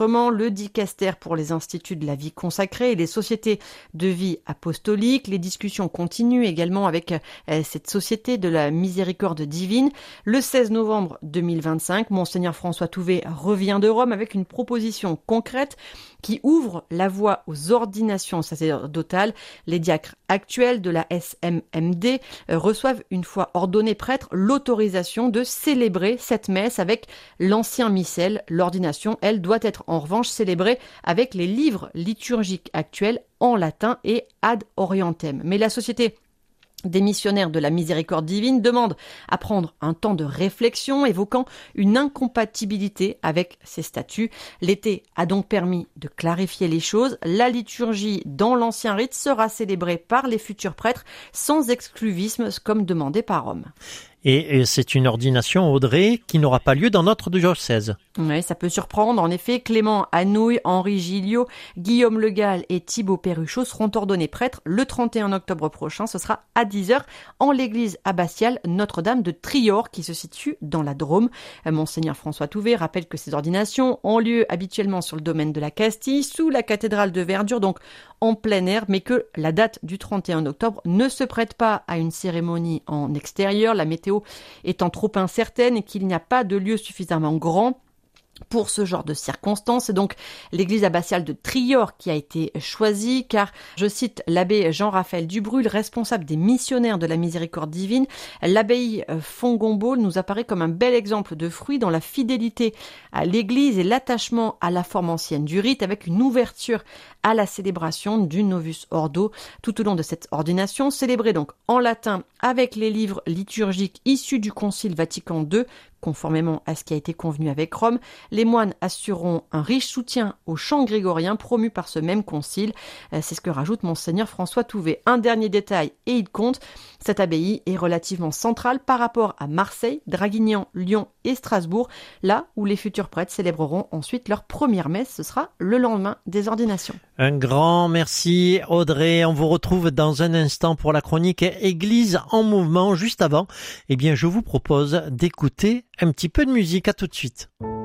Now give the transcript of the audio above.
Le dicaster pour les instituts de la vie consacrée et les sociétés de vie apostolique. Les discussions continuent également avec cette société de la miséricorde divine. Le 16 novembre 2025, Monseigneur François Touvet revient de Rome avec une proposition concrète qui ouvre la voie aux ordinations sacerdotales. Les diacres actuels de la SMMD reçoivent, une fois ordonnés prêtres, l'autorisation de célébrer cette messe avec l'ancien missel. L'ordination, elle, doit être en revanche célébrée avec les livres liturgiques actuels en latin et ad orientem. Mais la société des missionnaires de la miséricorde divine demandent à prendre un temps de réflexion, évoquant une incompatibilité avec ces statuts. L'été a donc permis de clarifier les choses. La liturgie dans l'ancien rite sera célébrée par les futurs prêtres sans exclusivisme comme demandé par Rome. Et c'est une ordination, Audrey, qui n'aura pas lieu dans notre diocèse. Oui, ça peut surprendre. En effet, Clément Anouilh, Henri Gilliot, Guillaume Le Gall et Thibaut Perruchot seront ordonnés prêtres le 31 octobre prochain. Ce sera à 10h en l'église abbatiale Notre-Dame de Trior qui se situe dans la Drôme. Monseigneur François Touvet rappelle que ces ordinations ont lieu habituellement sur le domaine de la Castille, sous la cathédrale de Verdure, donc en plein air, mais que la date du 31 octobre ne se prête pas à une cérémonie en extérieur, la météo étant trop incertaine et qu'il n'y a pas de lieu suffisamment grand pour ce genre de circonstances. C'est donc l'église abbatiale de Trior qui a été choisie car, je cite l'abbé Jean-Raphaël Dubrul, responsable des missionnaires de la miséricorde divine, l'abbaye Fongombault nous apparaît comme un bel exemple de fruit dans la fidélité à l'église et l'attachement à la forme ancienne du rite, avec une ouverture à la célébration du Novus Ordo tout au long de cette ordination, célébrée donc en latin avec les livres liturgiques issus du Concile Vatican II, conformément à ce qui a été convenu avec Rome. Les moines assureront un riche soutien au chant grégorien promu par ce même concile. C'est ce que rajoute Monseigneur François Touvet. Un dernier détail, et il compte, cette abbaye est relativement centrale par rapport à Marseille, Draguignan, Lyon et Strasbourg, là où les futurs prêtres célébreront ensuite leur première messe. Ce sera le lendemain des ordinations. Un grand merci Audrey. On vous retrouve dans un instant pour la chronique Église en mouvement. Juste avant, je vous propose d'écouter un petit peu de musique. À tout de suite.